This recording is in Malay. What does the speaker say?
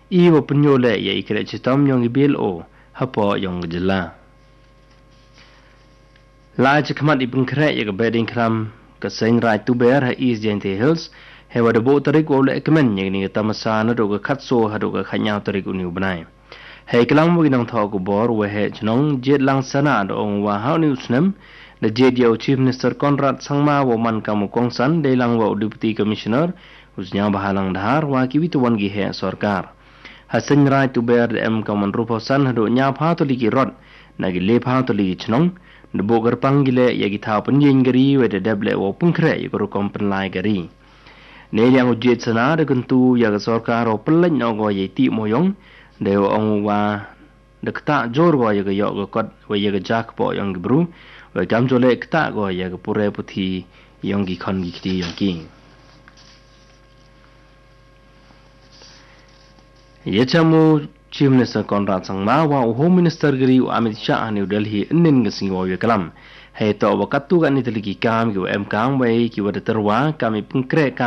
Iwa penyole ya ikret citam yang ibil o hapa yang jela. La cekmat ipengkrek ya kebeding kram keseng rai tu ber ha East Jente Hills hewa debo tarik wole ekmen yang ni kata masana do ke katso hado ke khanyau tarik uni ubnai. Hei kelang mo ginang thau ko bor we he chnong jet lang sana do ong wa hau ni usnem the jet yo Chief Minister Conrad Sangma wo man kamu kongsan de lang wa Deputy Commissioner usnya bahalang dahar wa kiwituan gi he sarkar. Hasan rai tu ber em kaman ruposan hado nya pha to ligi rod nagi le pha to ligi chnong de bogar panggile ya gi thau penjing gari we de deble wo pungkre ya ko kompen lai gari. Ne yang ujet sana de kentu ya ga sarkar o peleng no go ye ti moyong de ong wa de kta jor go ya ga yo go kot we ya ga jak po yang bru we kam jole kta go ya ga pure puthi yang gi khon gi ti yang ki. Ye chamu Chief Minister Conrad Sangma wa Home Minister gari Amit Shah New Delhi inin ngasing wa kalam. Hai to wakatu kan ni teliki kam ki em kam we ki wa terwa kami pengkre